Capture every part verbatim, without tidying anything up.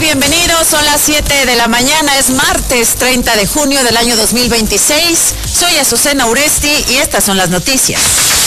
Bienvenidos, son las siete de la mañana, es martes treinta de junio del año dos mil veintiséis. Soy Azucena Uresti y estas son las noticias.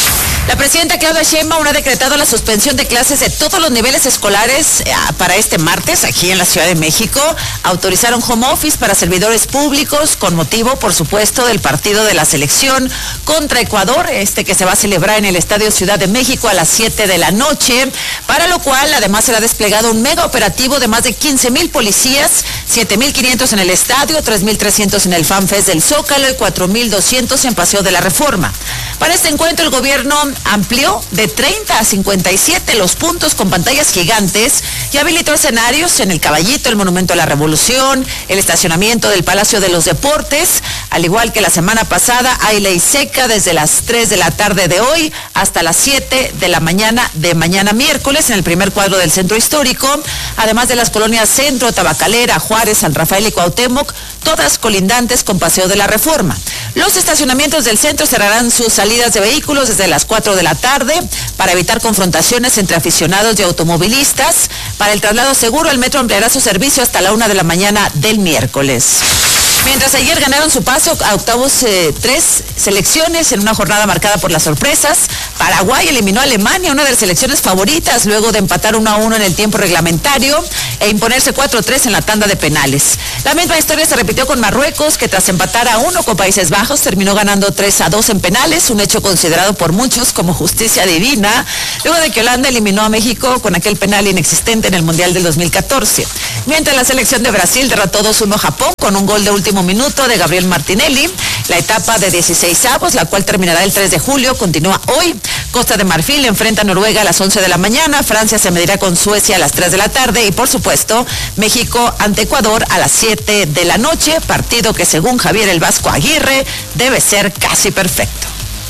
La presidenta Claudia Sheinbaum ha decretado la suspensión de clases de todos los niveles escolares eh, para este martes aquí en la Ciudad de México. Autorizaron home office para servidores públicos con motivo, por supuesto, del partido de la selección contra Ecuador, este que se va a celebrar en el Estadio Ciudad de México a las siete de la noche, para lo cual además será desplegado un mega operativo de más de quince mil policías, siete mil quinientos en el estadio, tres mil trescientos en el FanFest del Zócalo y cuatro mil doscientos en Paseo de la Reforma. Para este encuentro el gobierno amplió de treinta a cincuenta y siete los puntos con pantallas gigantes y habilitó escenarios en el Caballito, el Monumento a la Revolución, el estacionamiento del Palacio de los Deportes. Al igual que la semana pasada, hay ley seca desde las tres de la tarde de hoy hasta las siete de la mañana de mañana miércoles en el primer cuadro del Centro Histórico, además de las colonias Centro, Tabacalera, Juárez, San Rafael y Cuauhtémoc, todas colindantes con Paseo de la Reforma. Los estacionamientos del centro cerrarán sus salidas de vehículos desde las cuatro de la tarde para evitar confrontaciones entre aficionados y automovilistas. Para el traslado seguro, el metro ampliará su servicio hasta la una de la mañana del miércoles. Mientras ayer ganaron su paso a octavos eh, tres selecciones en una jornada marcada por las sorpresas, Paraguay eliminó a Alemania, una de las selecciones favoritas, luego de empatar uno a uno en el tiempo reglamentario e imponerse cuatro a tres en la tanda de penales. La misma historia se repitió con Marruecos, que tras empatar a uno con Países Bajos, terminó ganando tres a dos en penales, un hecho considerado por muchos como justicia divina, luego de que Holanda eliminó a México con aquel penal inexistente en el Mundial del dos mil catorce. Mientras la selección de Brasil derrotó dos uno a Japón con un gol de último minuto de Gabriel Martinelli. La etapa de dieciseisavos, la cual terminará el tres de julio, continúa hoy. Costa de Marfil enfrenta a Noruega a las once de la mañana, Francia se medirá con Suecia a las tres de la tarde y, por supuesto, México ante Ecuador a las siete de la noche, partido que según Javier el Vasco Aguirre debe ser casi perfecto.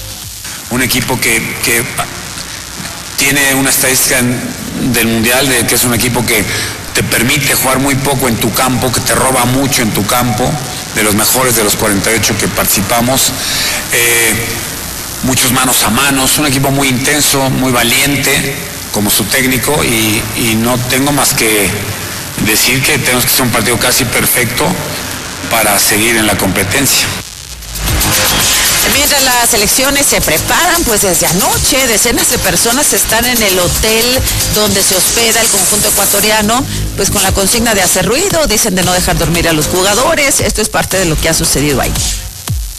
Un equipo que, que tiene una estadística del Mundial de que es un equipo que te permite jugar muy poco en tu campo, que te roba mucho en tu campo, de los mejores de los cuarenta y ocho que participamos, eh, muchos manos a manos, un equipo muy intenso, muy valiente, como su técnico, y, y no tengo más que decir que tenemos que hacer un partido casi perfecto para seguir en la competencia. Mientras las elecciones se preparan, pues desde anoche decenas de personas están en el hotel donde se hospeda el conjunto ecuatoriano, pues con la consigna de hacer ruido, dicen de no dejar dormir a los jugadores. Esto es parte de lo que ha sucedido ahí.